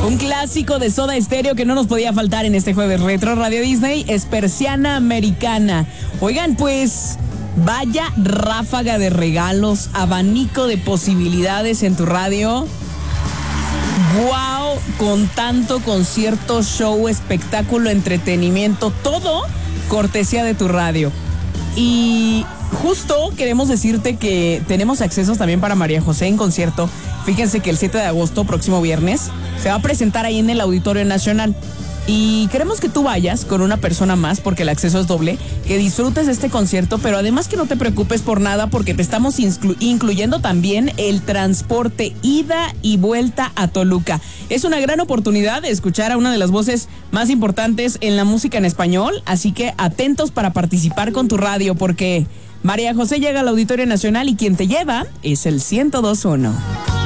Un clásico de Soda Stereo que no nos podía faltar en este jueves retro Radio Disney es Persiana Americana. Oigan, pues vaya ráfaga de regalos, abanico de posibilidades en tu radio. ¡Wow! Con tanto concierto, show, espectáculo, entretenimiento, todo cortesía de tu radio. Y justo queremos decirte que tenemos accesos también para María José en concierto. Fíjense que el 7 de agosto, próximo viernes, se va a presentar ahí en el Auditorio Nacional. Y queremos que tú vayas con una persona más porque el acceso es doble, que disfrutes de este concierto, pero además que no te preocupes por nada porque te estamos incluyendo también el transporte ida y vuelta a Toluca. Es una gran oportunidad de escuchar a una de las voces más importantes en la música en español, así que atentos para participar con tu radio porque María José llega al Auditorio Nacional y quien te lleva es el 102.1.